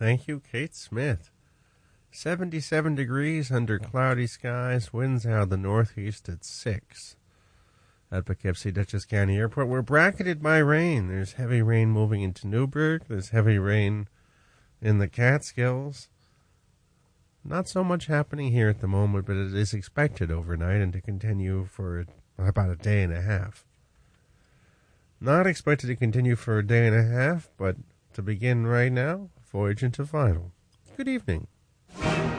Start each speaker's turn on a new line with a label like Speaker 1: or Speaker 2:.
Speaker 1: Thank you, Kate Smith. 77 degrees under cloudy skies, winds out of the northeast at 6. At Poughkeepsie Dutchess County Airport, we're bracketed by rain. There's heavy rain moving into Newburgh. There's heavy rain in the Catskills. Not so much happening here at the moment, but it is expected overnight and to continue for about a day and a half. Not expected to continue for a day and a half, but to begin right now, voyage into final. Good evening.